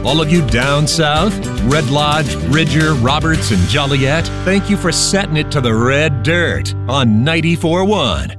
All of you down south, Red Lodge, Bridger, Roberts, and Joliet, thank you for setting it to the red dirt on 94.1.